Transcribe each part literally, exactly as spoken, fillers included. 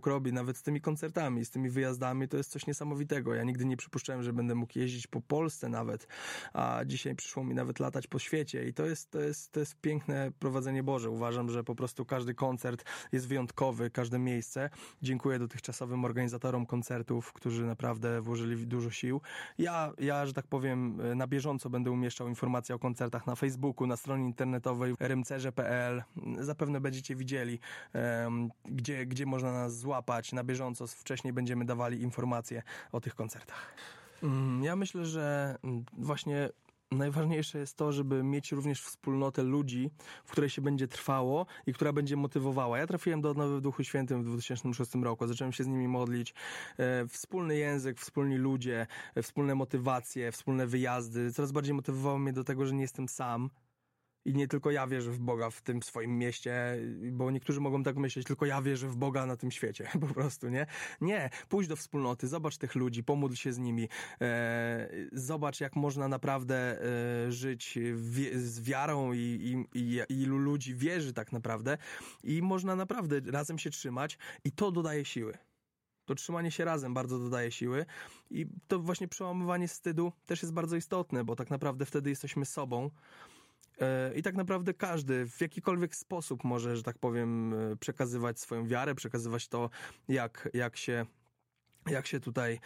Bóg robi, nawet z tymi koncertami, z tymi wyjazdami, to jest coś niesamowitego. Ja nigdy nie przypuszczałem, że będę mógł jeździć po Polsce nawet, a dzisiaj przyszło mi nawet latać po świecie i to jest, to jest, to jest piękne prowadzenie Boże. Uważam, że po prostu każdy koncert jest wyjątkowy, każde miejsce. Dziękuję dotychczasowym organizatorom koncertów, którzy naprawdę włożyli dużo sił. Ja, ja, że tak powiem, na bieżąco będę umieszczał informacje o koncertach na Facebooku, na stronie internetowej rymcerze kropka p l. Zapewne będziecie widzieli, um, gdzie, gdzie można nas złapać na bieżąco. Wcześniej będziemy dawali informacje o tych koncertach. Um, ja myślę, że właśnie najważniejsze jest to, żeby mieć również wspólnotę ludzi, w której się będzie trwało i która będzie motywowała. Ja trafiłem do Odnowy w Duchu Świętym w dwa tysiące szóstym roku. Zacząłem się z nimi modlić. E, wspólny język, wspólni ludzie, e, wspólne motywacje, wspólne wyjazdy. Coraz bardziej motywowało mnie do tego, że nie jestem sam. I nie tylko ja wierzę w Boga w tym swoim mieście, bo niektórzy mogą tak myśleć, tylko ja wierzę w Boga na tym świecie, po prostu, nie? Nie, pójdź do wspólnoty, zobacz tych ludzi, pomódl się z nimi, e, zobacz jak można naprawdę e, żyć wi- z wiarą i, i, i, i ilu ludzi wierzy tak naprawdę i można naprawdę razem się trzymać i to dodaje siły. To trzymanie się razem bardzo dodaje siły i to właśnie przełamywanie wstydu też jest bardzo istotne, bo tak naprawdę wtedy jesteśmy sobą. I tak naprawdę każdy w jakikolwiek sposób może, że tak powiem, przekazywać swoją wiarę, przekazywać to, jak, jak się jak się tutaj,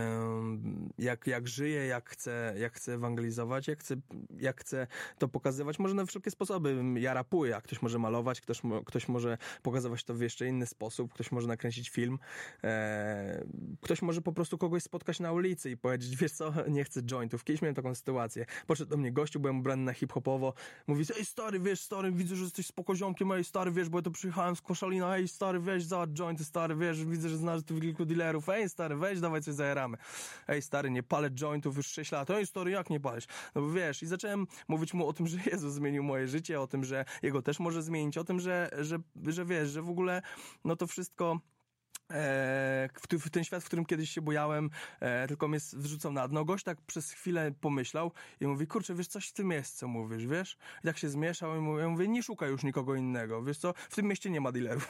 jak, jak żyje, jak chce, jak chce ewangelizować, jak chce, jak chce to pokazywać. Może na wszelkie sposoby. Ja rapuję, a ktoś może malować, ktoś, ktoś może pokazywać to w jeszcze inny sposób, ktoś może nakręcić film, ktoś może po prostu kogoś spotkać na ulicy i powiedzieć, wiesz co, nie chcę jointów. Kiedyś miałem taką sytuację. Podszedł do mnie gościu, byłem ubrany na hip-hopowo, mówi, ej stary, wiesz, stary, widzę, że jesteś spokoziomkiem, ej stary, wiesz, bo ja to przyjechałem z Koszalina, ej stary, weź, załatw jointy, stary, wiesz, widzę, że znasz tu kilku dealerów, ej stary, weź, dawaj coś zajaramy. Ej stary, nie palę jointów już sześć lat. Ej stary, jak nie palisz? No bo wiesz, i zacząłem mówić mu o tym, że Jezus zmienił moje życie, o tym, że Jego też może zmienić, o tym, że, że, że wiesz, że w ogóle no to wszystko E, w, w ten świat, w którym kiedyś się bujałem, e, tylko mnie wrzucał na dno. Gość tak przez chwilę pomyślał i mówi, kurczę, wiesz, coś w tym jest, co mówisz, wiesz? I tak się zmieszał i mówi, ja mówię, nie szukaj już nikogo innego, wiesz co, w tym mieście nie ma dealerów.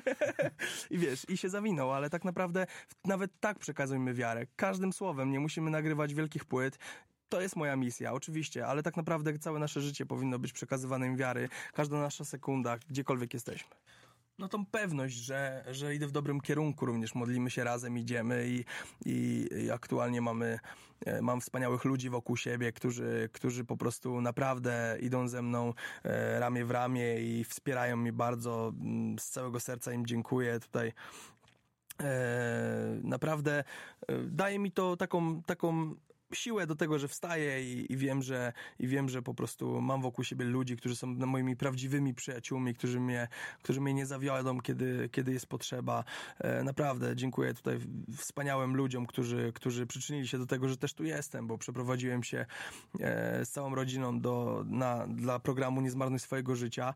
I wiesz, i się zawinął, ale tak naprawdę nawet tak przekazujmy wiarę. Każdym słowem, nie musimy nagrywać wielkich płyt. To jest moja misja, oczywiście, ale tak naprawdę całe nasze życie powinno być przekazywane im wiary, każda nasza sekunda, gdziekolwiek jesteśmy. No tą pewność, że, że idę w dobrym kierunku, również modlimy się razem, idziemy i, i, i aktualnie mamy, mam wspaniałych ludzi wokół siebie, którzy, którzy po prostu naprawdę idą ze mną e, ramię w ramię i wspierają mnie bardzo, z całego serca im dziękuję tutaj. E, naprawdę e, daje mi to taką, taką siłę do tego, że wstaję i, i wiem, że i wiem, że po prostu mam wokół siebie ludzi, którzy są moimi prawdziwymi przyjaciółmi, którzy mnie, którzy mnie nie zawiodą, kiedy, kiedy jest potrzeba. E, naprawdę dziękuję tutaj wspaniałym ludziom, którzy, którzy przyczynili się do tego, że też tu jestem, bo przeprowadziłem się e, z całą rodziną do, na, dla programu Nie zmarnuj swojego życia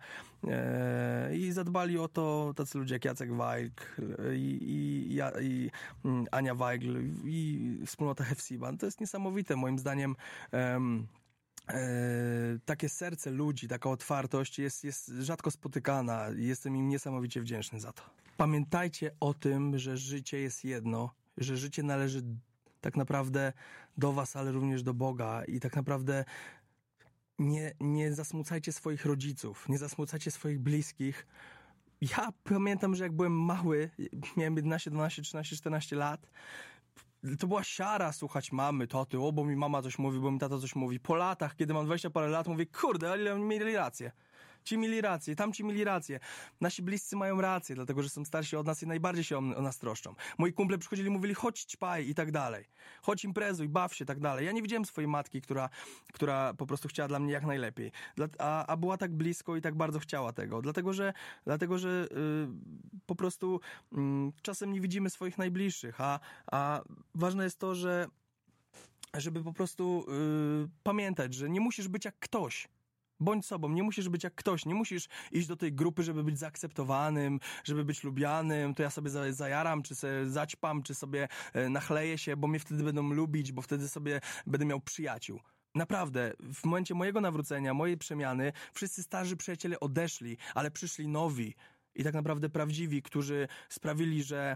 e, i zadbali o to tacy ludzie jak Jacek Wajk i, i, i, i Ania Wajgl i wspólnota Hefsiba. To jest niesamowite. Moim zdaniem um, e, takie serce ludzi, taka otwartość jest, jest rzadko spotykana i jestem im niesamowicie wdzięczny za to. Pamiętajcie o tym, że życie jest jedno, że życie należy tak naprawdę do was, ale również do Boga i tak naprawdę nie, nie zasmucajcie swoich rodziców, nie zasmucajcie swoich bliskich. Ja pamiętam, że jak byłem mały, miałem jedenaście, dwanaście, trzynaście, czternaście lat, to była siara słuchać mamy, taty, o, bo mi mama coś mówi, bo mi tata coś mówi. Po latach, kiedy mam dwadzieścia parę lat, mówię, kurde, ale oni mieli rację. Ci mieli rację, tamci mieli rację. Nasi bliscy mają rację, dlatego, że są starsi od nas i najbardziej się o, o nas troszczą. Moi kumple przychodzili i mówili, chodź ćpaj i tak dalej. Chodź imprezuj, baw się i tak dalej. Ja nie widziałem swojej matki, która, która po prostu chciała dla mnie jak najlepiej. Dla, a, a była tak blisko i tak bardzo chciała tego. Dlatego, że, dlatego, że yy, po prostu yy, czasem nie widzimy swoich najbliższych, a, a ważne jest to, że żeby po prostu yy, pamiętać, że nie musisz być jak ktoś. Bądź sobą, nie musisz być jak ktoś, nie musisz iść do tej grupy, żeby być zaakceptowanym, żeby być lubianym, to ja sobie zajaram, czy sobie zaćpam, czy sobie nachleję się, bo mnie wtedy będą lubić, bo wtedy sobie będę miał przyjaciół. Naprawdę, w momencie mojego nawrócenia, mojej przemiany, wszyscy starzy przyjaciele odeszli, ale przyszli nowi. I tak naprawdę prawdziwi, którzy sprawili, że